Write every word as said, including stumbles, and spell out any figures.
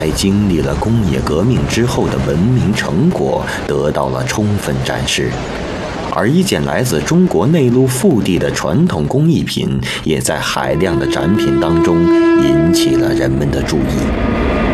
在经历了工业革命之后的文明成果得到了充分展示，而一件来自中国内陆腹地的传统工艺品，也在海量的展品当中引起了人们的注意。